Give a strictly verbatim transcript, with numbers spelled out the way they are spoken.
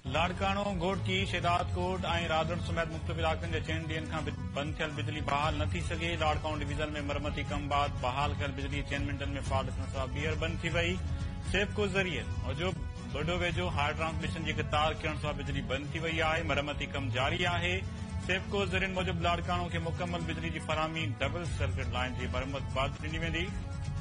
लाड़काणो, घोटकी, शहदादकोट ऐं राजगढ़ समेत मुख़्तलिफ़ इलाक़नि जे चइनि ॾींहनि खां बंदि थियल बिजली बहाल नथी सघे। लाड़काणो डिवीज़न में मरमती कम बाद बहाल थियल बिजली चइनि मिंटनि में फॉल्ट थियण सां ॿीहर बंदि थी वई। सेफको ज़रिए मौजूब बडो वेझो हाई ट्रांसमिशन जी हिक तार किरण सां बिजली बंदि थी वई आहे। मरमती कम जारी आहे। सेफको ज़रिए मूजिब लाड़काणो खे मुकमल बिजली जी फराहमी डबल सर्किट लाइन जी मरम्मत बाद ॾिनी वेंदी।